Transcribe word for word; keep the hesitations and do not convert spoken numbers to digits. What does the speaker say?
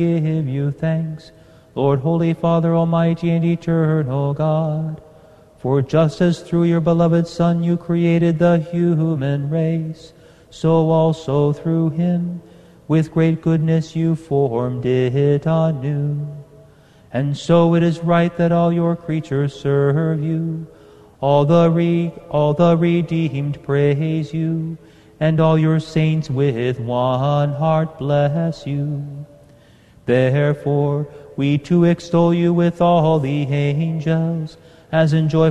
give you thanks, Lord, Holy Father, Almighty and Eternal God. For just as through your beloved Son you created the human race, so also through him, with great goodness you formed it anew. And so it is right that all your creatures serve you, all the re- all the redeemed praise you, and all your saints with one heart bless you. Therefore, we too extol you with all the angels, as in joy